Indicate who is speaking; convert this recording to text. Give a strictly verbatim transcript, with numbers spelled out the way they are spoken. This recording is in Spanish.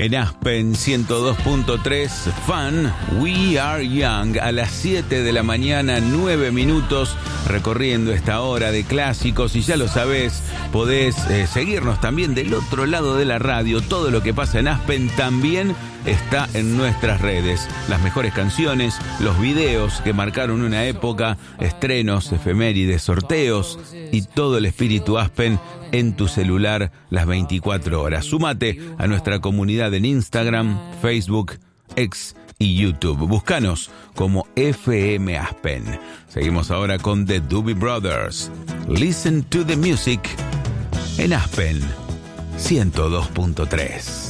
Speaker 1: En Aspen ciento dos punto tres, Fun, We Are Young, a las siete de la mañana, nueve minutos, recorriendo esta hora de clásicos. Y ya lo sabés, podés eh, seguirnos también del otro lado de la radio. Todo lo que pasa en Aspen también está en nuestras redes. Las mejores canciones, los videos que marcaron una época, estrenos, efemérides, sorteos y todo el espíritu Aspen en tu celular las veinticuatro horas. Súmate a nuestra comunidad en Instagram, Facebook, X y YouTube. Búscanos como F M Aspen. Seguimos ahora con The Doobie Brothers. Listen to the music en Aspen ciento dos punto tres.